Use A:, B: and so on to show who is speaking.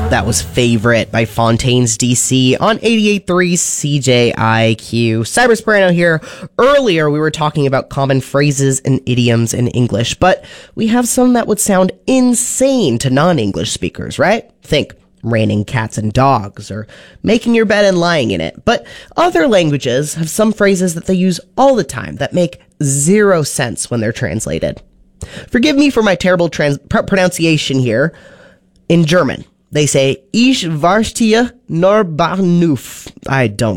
A: That was Favorite by Fontaines DC on 88.3 CJIQ. Cybersperano here. Earlier, we were talking about common phrases and idioms in English, but we have some that would sound insane to non-English speakers, right? Think raining cats and dogs, or making your bed and lying in it. But other languages have some phrases that they use all the time that make zero sense when they're translated. Forgive me for my terrible pronunciation here. In German, they say, Ich verstehe nur Bahnhof. I don't